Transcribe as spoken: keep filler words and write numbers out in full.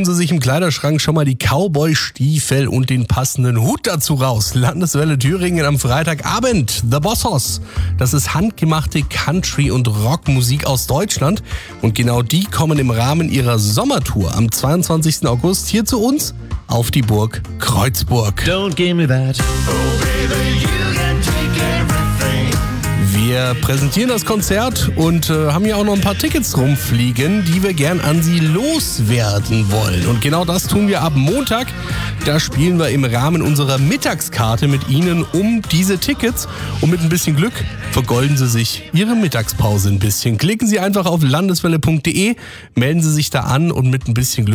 suchen Sie sich im Kleiderschrank schon mal die Cowboy-Stiefel und den passenden Hut dazu raus. Landeswelle Thüringen am Freitagabend. The Bossos. Das ist handgemachte Country- und Rockmusik aus Deutschland. Und genau die kommen im Rahmen ihrer Sommertour am zweiundzwanzigsten August hier zu uns auf die Burg Kreuzburg. Don't give me that. Oh baby, you can take everything. Wir präsentieren das Konzert und äh, haben hier auch noch ein paar Tickets rumfliegen, die wir gern an Sie loswerden wollen. Und genau das tun wir ab Montag. Da spielen wir im Rahmen unserer Mittagskarte mit Ihnen um diese Tickets. Und mit ein bisschen Glück vergolden Sie sich Ihre Mittagspause ein bisschen. Klicken Sie einfach auf landeswelle punkt de, melden Sie sich da an und mit ein bisschen Glück